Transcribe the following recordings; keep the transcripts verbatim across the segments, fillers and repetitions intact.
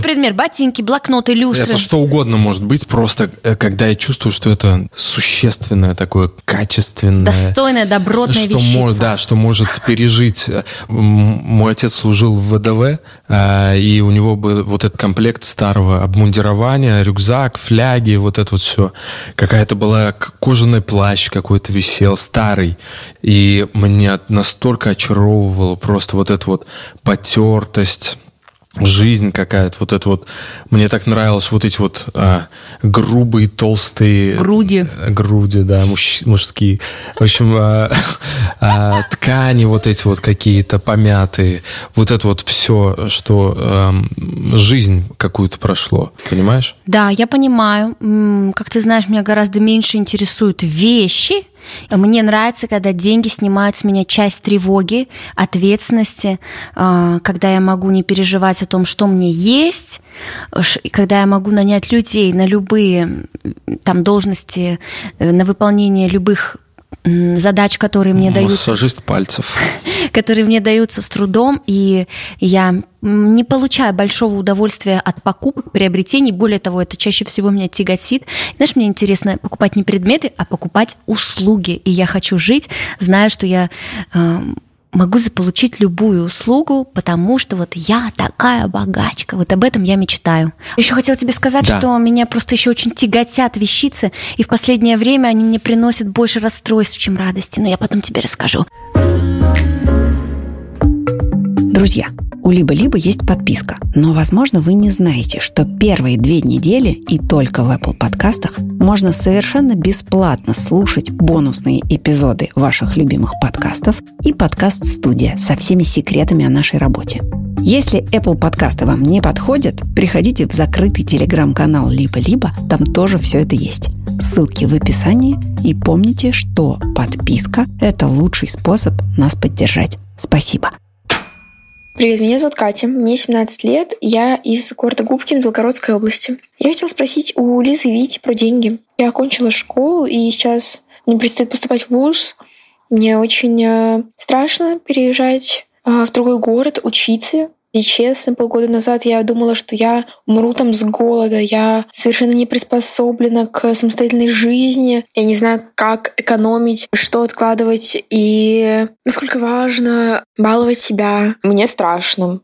предмет. Ботинки, блокноты, люстры. Это что угодно может быть, просто когда я чувствую, что это существенное такое, качественное. Достойная, добротная что вещица. Может, да, что может пережить. Мой отец служил в ВДВ, и у него был вот этот комплект старого обмундирования, рюкзак, фляги, вот это вот все. Какая-то была кожаный плащ какой-то висел, старый. И меня настолько очаровывало просто вот эта вот потертость, жизнь какая-то, вот это вот. Мне так нравилось вот эти вот а, грубые, толстые... Груди. Груди, да, муж, мужские. В общем, а, а, ткани вот эти вот какие-то помятые. Вот это вот все, что а, жизнь какую-то прошло. Понимаешь? Да, я понимаю. Как ты знаешь, меня гораздо меньше интересуют вещи. Мне нравится, когда деньги снимают с меня часть тревоги, ответственности, когда я могу не переживать о том, что мне есть, когда я могу нанять людей на любые там должности, на выполнение любых задач, которые мне даются. Массажист пальцев. Которые мне даются с трудом, и я не получаю большого удовольствия от покупок, приобретений. Более того, это чаще всего меня тяготит. Знаешь, мне интересно покупать не предметы, а покупать услуги. И я хочу жить, зная, что я э, могу заполучить любую услугу, потому что вот я такая богачка. Вот об этом я мечтаю. Еще хотела тебе сказать, да. что меня просто еще очень тяготят вещицы, и в последнее время они мне приносят больше расстройств, чем радости. Но я потом тебе расскажу. Друзья, у Либо-Либо есть подписка, но, возможно, вы не знаете, что первые две недели и только в Apple подкастах можно совершенно бесплатно слушать бонусные эпизоды ваших любимых подкастов и подкаст-студия со всеми секретами о нашей работе. Если Apple подкасты вам не подходят, приходите в закрытый телеграм-канал Либо-Либо, там тоже все это есть. Ссылки в описании, и помните, что подписка – это лучший способ нас поддержать. Спасибо. Привет, меня зовут Катя, мне семнадцать лет, я из города Губкин Белгородской области. Я хотела спросить у Лизы и Вити про деньги. Я окончила школу, и сейчас мне предстоит поступать в вуз. Мне очень э, страшно переезжать э, в другой город, учиться. И честно, полгода назад я думала, что я умру там с голода, я совершенно не приспособлена к самостоятельной жизни, я не знаю, как экономить, что откладывать и насколько важно баловать себя. Мне страшно.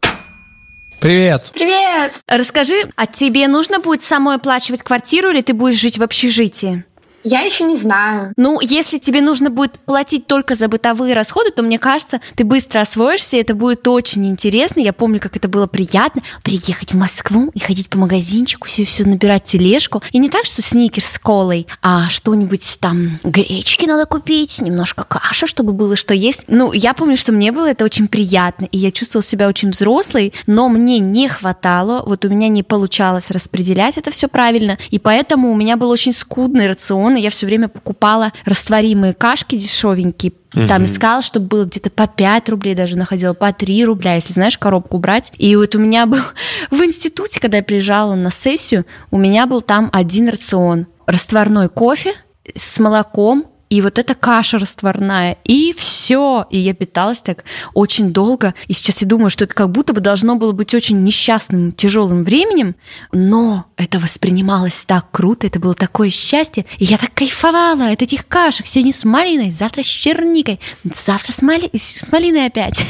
Привет! Привет! Расскажи, а тебе нужно будет самой оплачивать квартиру, или ты будешь жить в общежитии? Я еще не знаю. Ну, если тебе нужно будет платить только за бытовые расходы, то, мне кажется, ты быстро освоишься, и это будет очень интересно. Я помню, как это было приятно приехать в Москву и ходить по магазинчику, все-все набирать тележку. И не так, что сникерс с колой, а что-нибудь там гречки надо купить, немножко каши, чтобы было что есть. Ну, я помню, что мне было это очень приятно, и я чувствовала себя очень взрослой, но мне не хватало, вот у меня не получалось распределять это все правильно, и поэтому у меня был очень скудный рацион, и я все время покупала растворимые кашки дешевенькие, uh-huh. там искала, чтобы было где-то по пять рублей, даже находила по три рубля, если, знаешь, коробку брать. И вот у меня был в институте, когда я приезжала на сессию, у меня был там один рацион. Растворной кофе с молоком, и вот эта каша растворная, и все. И я питалась так очень долго. И сейчас я думаю, что это как будто бы должно было быть очень несчастным, тяжелым временем, но это воспринималось так круто, это было такое счастье. И я так кайфовала от этих кашек. Сегодня с малиной, завтра с черникой, завтра с, мали... с малиной опять.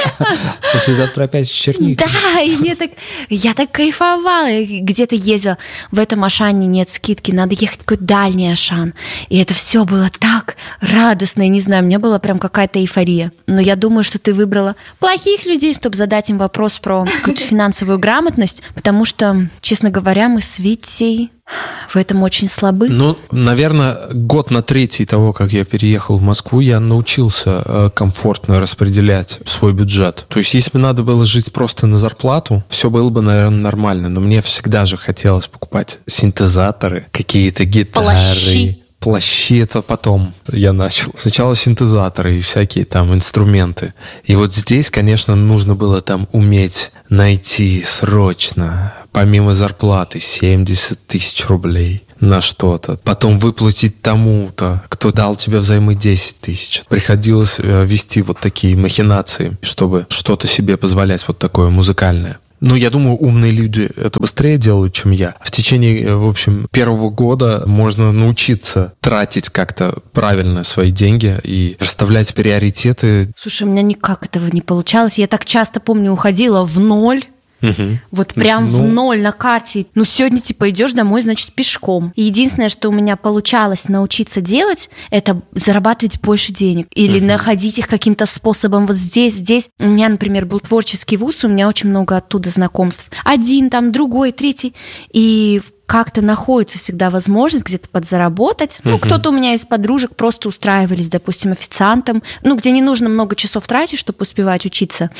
Послезавтра опять с черникой. Да, и мне так... Я так кайфовала. Где-то ездила. В этом Ашане нет скидки, надо ехать в какой-то дальний Ашан. И это все было так так радостно, я не знаю, у меня была прям какая-то эйфория. Но я думаю, что ты выбрала плохих людей, чтобы задать им вопрос про какую-то финансовую грамотность, потому что, честно говоря, мы с Витей в этом очень слабы. Ну, наверное, год на третий того, как я переехал в Москву, я научился комфортно распределять свой бюджет. То есть, если бы надо было жить просто на зарплату, все было бы, наверное, нормально. Но мне всегда же хотелось покупать синтезаторы, какие-то гитары. Плащи. Плащи это потом я начал. Сначала синтезаторы и всякие там инструменты. И вот здесь, конечно, нужно было там уметь найти срочно, помимо зарплаты, семьдесят тысяч рублей на что-то. Потом выплатить тому-то, кто дал тебе взаймы десять тысяч. Приходилось вести вот такие махинации, чтобы что-то себе позволять вот такое музыкальное. Ну, я думаю, умные люди это быстрее делают, чем я. В течение, в общем, первого года можно научиться тратить как-то правильно свои деньги и расставлять приоритеты. Слушай, у меня никак этого не получалось. Я так часто, помню, уходила в ноль. Угу. Вот прям ну... в ноль на карте. Ну, сегодня, типа, идешь домой, значит, пешком. И единственное, что у меня получалось научиться делать, это зарабатывать больше денег. Или угу. находить их каким-то способом вот здесь, здесь. У меня, например, был творческий вуз, у меня очень много оттуда знакомств. Один, там, другой, третий. И как-то находится всегда возможность где-то подзаработать. Uh-huh. Ну, кто-то у меня из подружек просто устраивались, допустим, официантом, ну, где не нужно много часов тратить, чтобы успевать учиться.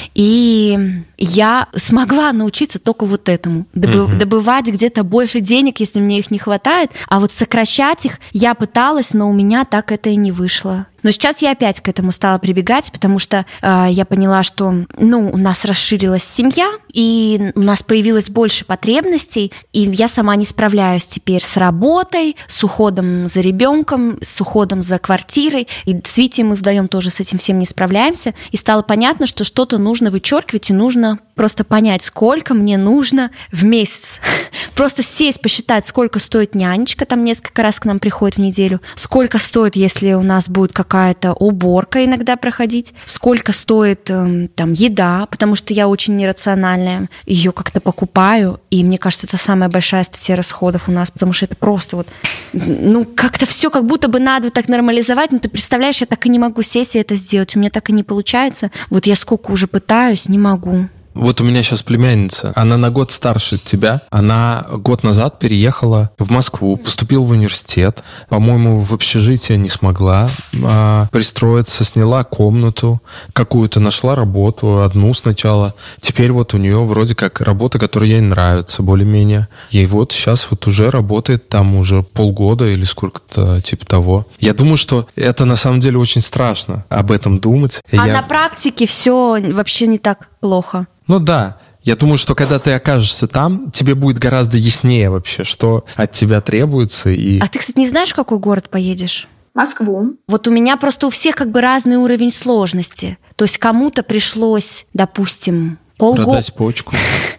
И я смогла научиться только вот этому. Добы- uh-huh. Добывать где-то больше денег, если мне их не хватает. А вот сокращать их я пыталась, но у меня так это и не вышло. Но сейчас я опять к этому стала прибегать, потому что э, я поняла, что ну, у нас расширилась семья, и у нас появилось больше потребностей, и я сама не справляюсь теперь с работой, с уходом за ребенком, с уходом за квартирой. И с Витей мы вдвоем тоже с этим всем не справляемся. И стало понятно, что что-то нужно вычеркивать, и нужно просто понять, сколько мне нужно в месяц. Просто сесть, посчитать, сколько стоит нянечка, там несколько раз к нам приходит в неделю, сколько стоит, если у нас будет какая-то уборка иногда проходить, сколько стоит э, там еда, потому что я очень нерациональная, ее как-то покупаю, и мне кажется, это самая большая статья расходов у нас, потому что это просто вот, ну, как-то все как будто бы надо так нормализовать, но ты представляешь, я так и не могу сесть и это сделать, у меня так и не получается, вот я сколько уже пытаюсь, не могу. Вот у меня сейчас племянница, она на год старше тебя, она год назад переехала в Москву, поступила в университет, по-моему, в общежитие не смогла а, пристроиться, сняла комнату какую-то, нашла работу, одну сначала, теперь вот у нее вроде как работа, которая ей нравится более-менее, и вот сейчас вот уже работает там уже полгода или сколько-то типа того. Я думаю, что это на самом деле очень страшно об этом думать. А Я... на практике все вообще не так плохо. Ну да, я думаю, что когда ты окажешься там, тебе будет гораздо яснее вообще, что от тебя требуется. И... А ты, кстати, не знаешь, в какой город поедешь? Москву. Вот у меня просто у всех как бы разный уровень сложности. То есть кому-то пришлось, допустим, полгода... Продать почку.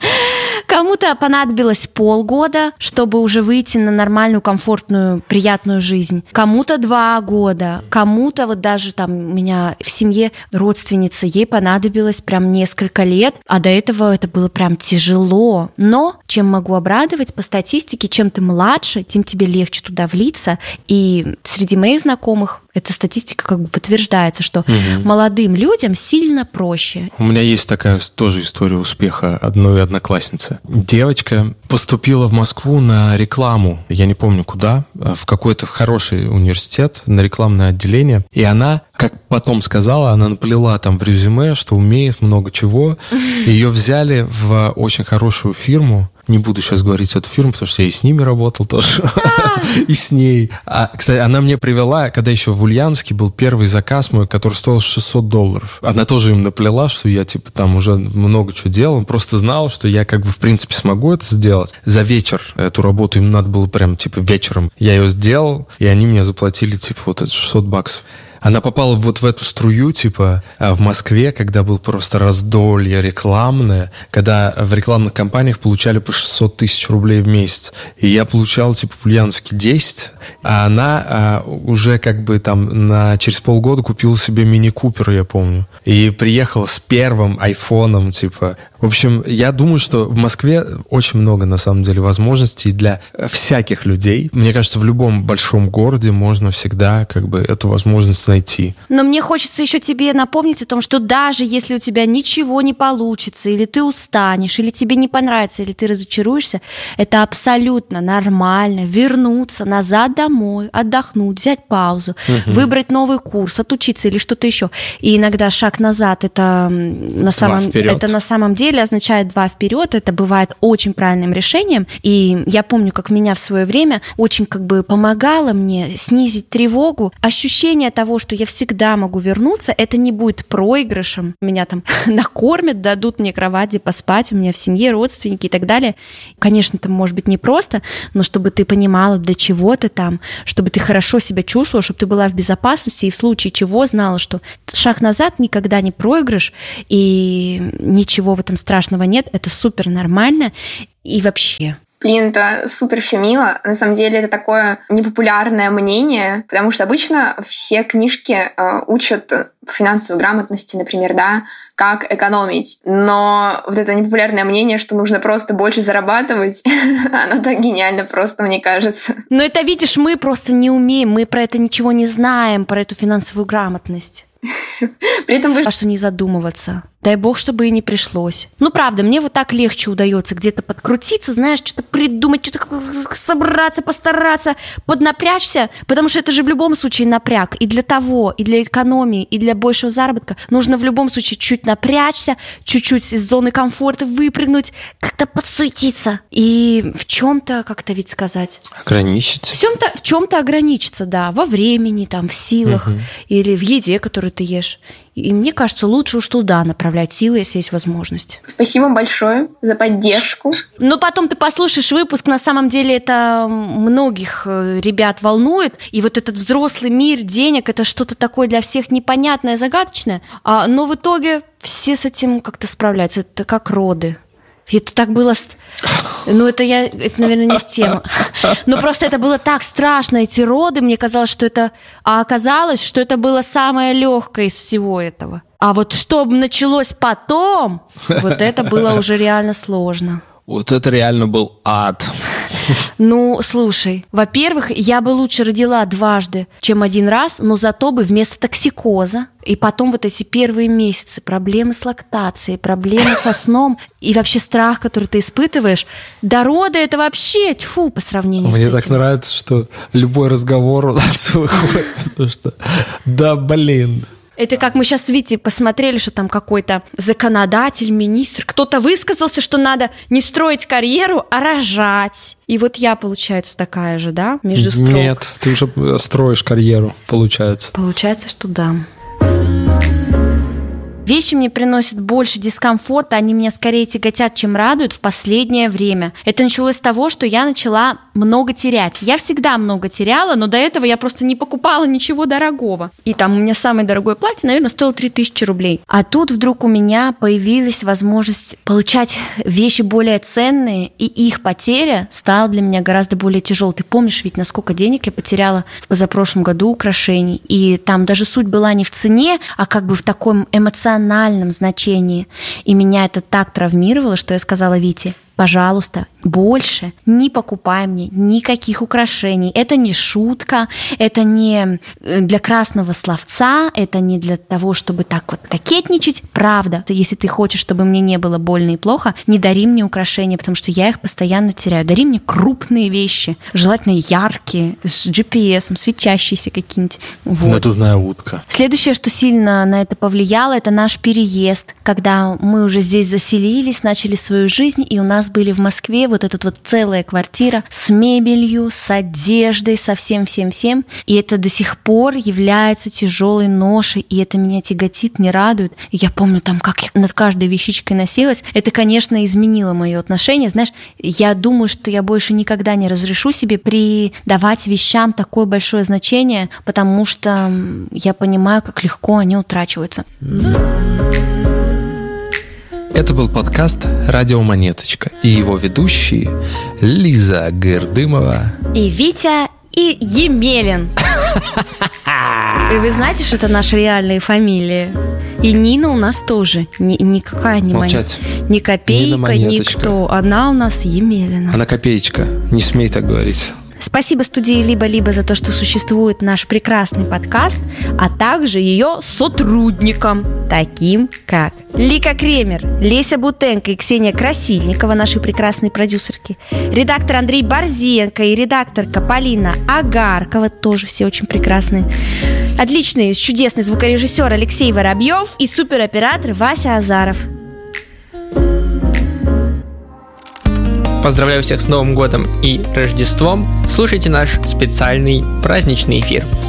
Кому-то понадобилось полгода, чтобы уже выйти на нормальную, комфортную, приятную жизнь. Кому-то два года. Кому-то вот даже там у меня в семье родственница, ей понадобилось прям несколько лет, а до этого это было прям тяжело. Но чем могу обрадовать, по статистике, чем ты младше, тем тебе легче туда влиться. И среди моих знакомых эта статистика как бы подтверждается, что угу. молодым людям сильно проще. У меня есть такая тоже история успеха одной одноклассницы. Девочка поступила в Москву на рекламу, я не помню куда, в какой-то хороший университет, на рекламное отделение. И она, как потом сказала, она наплела там в резюме, что умеет много чего. Ее взяли в очень хорошую фирму. Не буду сейчас говорить эту фирму, потому что я и с ними работал тоже, и с ней. А, кстати, она мне привела, когда еще в Ульяновске был первый заказ мой, который стоил шестьсот долларов. Она тоже им наплела, что я типа там уже много чего делал, просто знала, что я как бы в принципе смогу это сделать. За вечер эту работу им надо было прям типа вечером. Я ее сделал, и они мне заплатили типа вот это шестьсот баксов. Она попала вот в эту струю, типа, в Москве, когда был просто раздолье рекламное, когда в рекламных кампаниях получали по шестьсот тысяч рублей в месяц. И я получал, типа, в Ульяновске десять, а она а, уже как бы там на, через полгода купила себе мини-купер, я помню. И приехала с первым айфоном, типа. В общем, я думаю, что в Москве очень много, на самом деле, возможностей для всяких людей. Мне кажется, в любом большом городе можно всегда как бы эту возможность найти. Но мне хочется еще тебе напомнить о том, что даже если у тебя ничего не получится, или ты устанешь, или тебе не понравится, или ты разочаруешься, это абсолютно нормально вернуться назад домой, отдохнуть, взять паузу, угу. выбрать новый курс, отучиться или что-то еще. И иногда шаг назад это на самом, это на самом деле означает два вперед. Это бывает очень правильным решением. И я помню, как меня в свое время очень как бы помогало мне снизить тревогу, ощущение того, что я всегда могу вернуться, это не будет проигрышем. Меня там накормят, дадут мне кровати поспать, у меня в семье родственники и так далее. Конечно, это может быть непросто, но чтобы ты понимала, для чего ты там, чтобы ты хорошо себя чувствовала, чтобы ты была в безопасности и в случае чего знала, что шаг назад никогда не проигрыш, и ничего в этом страшного нет, это супер нормально. И вообще... Блин, это супер все мило. На самом деле это такое непопулярное мнение, потому что обычно все книжки э, учат по финансовой грамотности, например, да, как экономить. Но вот это непопулярное мнение, что нужно просто больше зарабатывать, оно так гениально просто, мне кажется. Но это, видишь, мы просто не умеем, мы про это ничего не знаем, про эту финансовую грамотность. При этом вы... А что не задумываться? Дай бог, чтобы и не пришлось. Ну, правда, мне вот так легче удается где-то подкрутиться, знаешь, что-то придумать, что-то собраться, постараться, поднапрячься, потому что это же в любом случае напряг. И для того, и для экономии, и для большего заработка нужно в любом случае чуть напрячься, чуть-чуть из зоны комфорта выпрыгнуть, как-то подсуетиться. И в чем-то, как-то ведь сказать... Ограничиться. В чем-то, в чем-то ограничиться, да, во времени, там, в силах, угу. или в еде, которую ты ешь. И мне кажется, лучше уж туда направлять силы, если есть возможность. Спасибо большое за поддержку. Но потом ты послушаешь выпуск, на самом деле это многих ребят волнует. И вот этот взрослый мир денег, это что-то такое для всех непонятное, загадочное. А, но в итоге все с этим как-то справляются. Это как роды. Это так было... Ну, это я... Это, наверное, не в тему. Но просто это было так страшно, эти роды. Мне казалось, что это... А оказалось, что это было самое легкое из всего этого. А вот что началось потом, вот это было уже реально сложно. Вот это реально был ад. Ну, слушай, во-первых, я бы лучше родила дважды, чем один раз, но зато бы вместо токсикоза, и потом вот эти первые месяцы, проблемы с лактацией, проблемы со сном, и вообще страх, который ты испытываешь, до рода это вообще тьфу по сравнению Мне с этим. Мне так нравится, что любой разговор у нас выходит, потому что, да, блин... Это как мы сейчас, видите, посмотрели, что там какой-то законодатель, министр, кто-то высказался, что надо не строить карьеру, а рожать. И вот я, получается, такая же, да, между строк. Нет, ты уже строишь карьеру, получается. Получается, что да. Вещи мне приносят больше дискомфорта, они меня скорее тяготят, чем радуют в последнее время. Это началось с того, что я начала много терять. Я всегда много теряла, но до этого я просто не покупала ничего дорогого. И там у меня самое дорогое платье, наверное, стоило три тысячи рублей. А тут вдруг у меня появилась возможность получать вещи более ценные, и их потеря стала для меня гораздо более тяжелой. Ты помнишь ведь, насколько денег я потеряла в позапрошлом году украшений? И там даже суть была не в цене, а как бы в таком эмоциональном значении. И меня это так травмировало, что я сказала Вите: пожалуйста, больше не покупай мне никаких украшений. Это не шутка, это не для красного словца, это не для того, чтобы так вот кокетничать. Правда, если ты хочешь, чтобы мне не было больно и плохо, не дари мне украшения, потому что я их постоянно теряю. Дари мне крупные вещи, желательно яркие, с джи пи эс, светящиеся какие-нибудь. Вот. Надувная утка. Следующее, что сильно на это повлияло, это наш переезд, когда мы уже здесь заселились, начали свою жизнь, и у нас были в Москве вот эта вот целая квартира с мебелью, с одеждой, со всем-всем-всем. И это до сих пор является тяжелой ношей, и это меня тяготит, не радует. И я помню там, как я над каждой вещичкой носилась. Это, конечно, изменило мое отношение. Знаешь, я думаю, что я больше никогда не разрешу себе придавать вещам такое большое значение, потому что я понимаю, как легко они утрачиваются. Это был подкаст «Радио Монеточка» и его ведущие Лиза Гырдымова и Витя и Емелин. И вы знаете, что это наши реальные фамилии? И Нина у нас тоже. Ни, никакая не Молчать. Монет... Ни копейка, никто. Она у нас Емелина. Она копеечка. Не смей так говорить. Спасибо студии «Либо-либо» за то, что существует наш прекрасный подкаст, а также ее сотрудникам, таким как Лика Кремер, Леся Бутенко и Ксения Красильникова, наши прекрасные продюсерки, редактор Андрей Борзенко и редакторка Полина Агаркова, тоже все очень прекрасные, отличный, чудесный звукорежиссер Алексей Воробьев и супероператор Вася Азаров. Поздравляю всех с Новым годом и Рождеством. Слушайте наш специальный праздничный эфир.